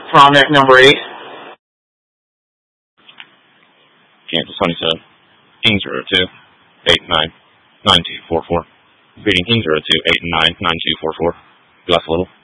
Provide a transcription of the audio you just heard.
Prominent number 8. Kansas Honey 7. King 02 89 9244. Reading King 02 89 9244. Glass a little.